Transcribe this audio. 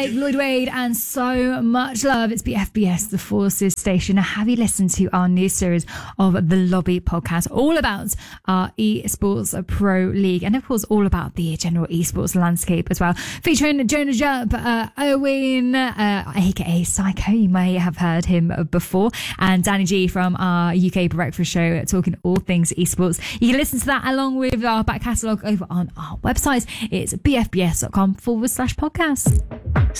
Blake, Lloyd Wade, and so much love. It's BFBS, the Forces Station. Have you listened to our new series of the Lobby podcast, all about our esports pro league, and of course all about the general esports landscape as well, featuring Jonah Jupp, Owen, aka Psycho, you may have heard him before, and Danny G from our UK Breakfast Show, talking all things esports. You can listen to that along with our back catalogue over on our website. It's bfbs.com/podcast.